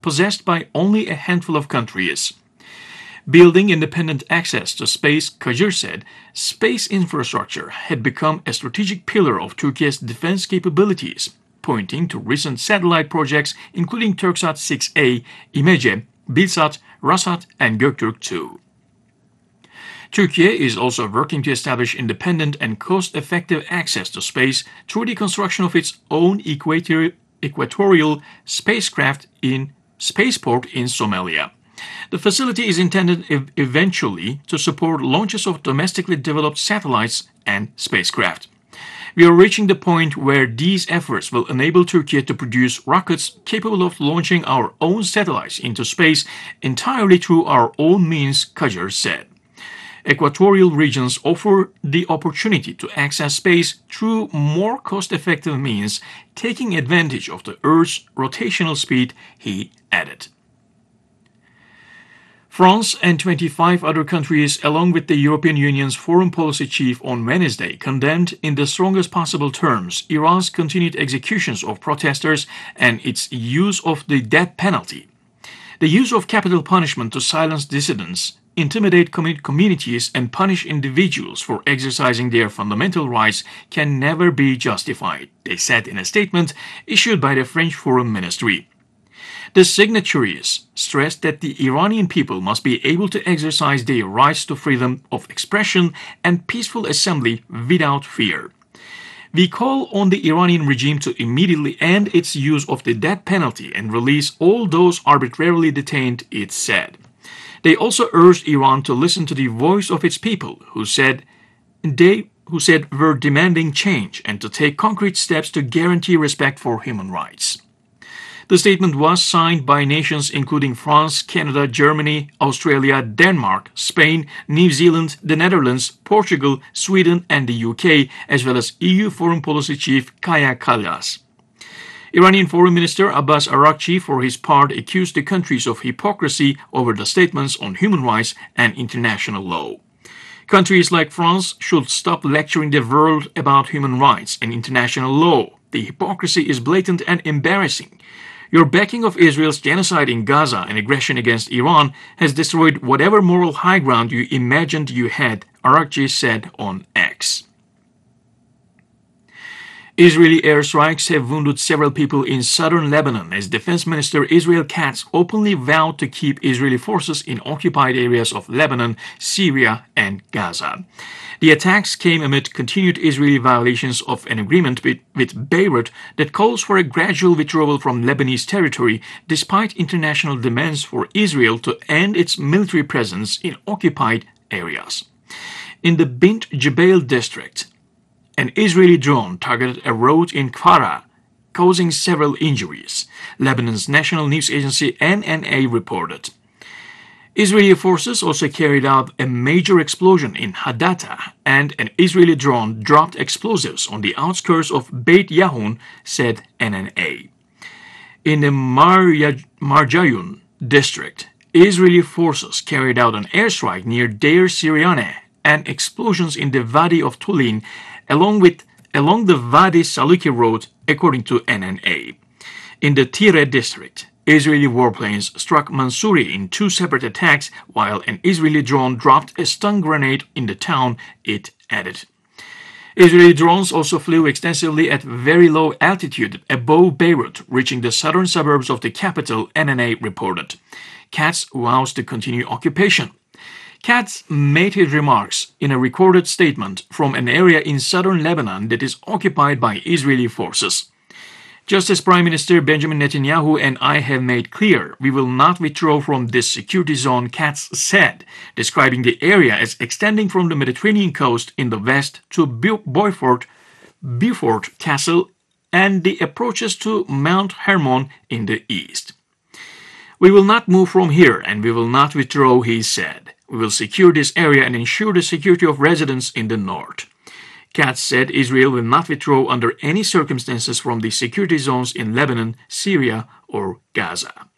possessed by only a handful of countries. Building independent access to space, Kajır said, space infrastructure had become a strategic pillar of Turkey's defense capabilities, pointing to recent satellite projects including Turksat 6A, İmece, Bilsat, Rasat, and Göktürk 2. Turkey is also working to establish independent and cost-effective access to space through the construction of its own equatorial spacecraft in spaceport in Somalia. The facility is intended eventually to support launches of domestically developed satellites and spacecraft. We are reaching the point where these efforts will enable Turkey to produce rockets capable of launching our own satellites into space entirely through our own means, Kajır said. Equatorial regions offer the opportunity to access space through more cost-effective means, taking advantage of the Earth's rotational speed, he added. France and 25 other countries, along with the European Union's foreign policy chief on Wednesday, condemned in the strongest possible terms Iran's continued executions of protesters and its use of the death penalty. The use of capital punishment to silence dissidents, intimidate communities, and punish individuals for exercising their fundamental rights can never be justified, they said in a statement issued by the French Foreign Ministry. The signatories stressed that the Iranian people must be able to exercise their rights to freedom of expression and peaceful assembly without fear. We call on the Iranian regime to immediately end its use of the death penalty and release all those arbitrarily detained, it said. They also urged Iran to listen to the voice of its people who said were demanding change and to take concrete steps to guarantee respect for human rights. The statement was signed by nations including France, Canada, Germany, Australia, Denmark, Spain, New Zealand, the Netherlands, Portugal, Sweden, and the UK, as well as EU Foreign Policy Chief Kaja Kallas. Iranian Foreign Minister Abbas Araghchi, for his part, accused the countries of hypocrisy over the statements on human rights and international law. Countries like France should stop lecturing the world about human rights and international law. The hypocrisy is blatant and embarrassing. Your backing of Israel's genocide in Gaza and aggression against Iran has destroyed whatever moral high ground you imagined you had, Araghchi said on X. Israeli airstrikes have wounded several people in southern Lebanon as Defense Minister Israel Katz openly vowed to keep Israeli forces in occupied areas of Lebanon, Syria, and Gaza. The attacks came amid continued Israeli violations of an agreement with Beirut that calls for a gradual withdrawal from Lebanese territory despite international demands for Israel to end its military presence in occupied areas. In the Bint Jbeil district, an Israeli drone targeted a road in Kfara, causing several injuries, Lebanon's national news agency NNA reported. Israeli forces also carried out a major explosion in Hadatta, and an Israeli drone dropped explosives on the outskirts of Beit Yahun, said NNA. In the Marjayun district, Israeli forces carried out an airstrike near Deir Sirianeh and explosions in the Wadi of Tulin along the Wadi Saluki road, according to NNA. In the Tire district, Israeli warplanes struck Mansouri in two separate attacks, while an Israeli drone dropped a stun grenade in the town, it added. Israeli drones also flew extensively at very low altitude above Beirut, reaching the southern suburbs of the capital, NNA reported. Katz vows to continue occupation. Katz made his remarks in a recorded statement from an area in southern Lebanon that is occupied by Israeli forces. Just as Prime Minister Benjamin Netanyahu and I have made clear, we will not withdraw from this security zone, Katz said, describing the area as extending from the Mediterranean coast in the west to Beaufort Castle and the approaches to Mount Hermon in the east. We will not move from here and we will not withdraw, he said. We will secure this area and ensure the security of residents in the north. Katz said Israel will not withdraw under any circumstances from the security zones in Lebanon, Syria, or Gaza.